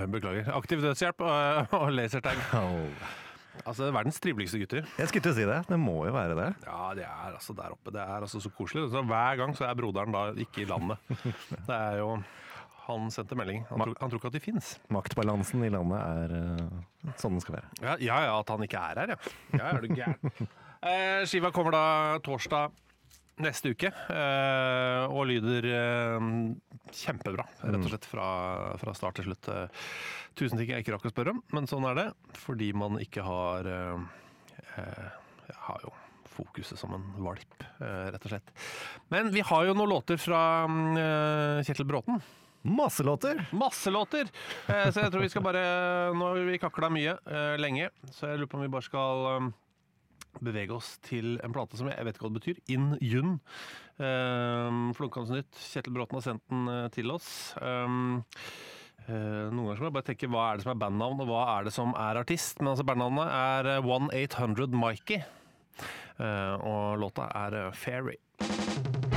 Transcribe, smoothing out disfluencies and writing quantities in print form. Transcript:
Beklager. Aktiv dødshjelp og lasertag. Altså, verdens triveligste gutter. Jeg skulle til å si det. Det må jo være det. Ja, det er altså der oppe. Det er altså så koselig. Så hver gang så er broderen da ikke i landet. Det er jo... Han sendte melding. Han tror ikke at de finnes. Maktbalansen i landet er sånn den skal være. Ja, at han ikke er her, ja. Ja, er du gæren. Skiva kommer da torsdag neste uke, og lyder kjempebra, rett og slett, fra start til slutt. Tusen ting jeg ikke rakk å spørre om, men sånn er det, fordi man ikke har jo fokuset som en valp, rett og slett. Men vi har jo noen låter fra Kjetil Bråten. Masse låter! Så jeg tror vi skal bare... Nå har vi kaklet mye lenge, så jeg lurer på om vi bare skal bevege oss til en plate som jeg vet ikke hva det betyr. In Yun. Flunkende nytt. Kjetil Bråten har sendt den til oss. Noen ganger skal jeg bare tenke hva er det som er bandnavn, og hva er det som er artist. Men altså bandnavnet er 1-800 Mikey. Og låta er Fairy.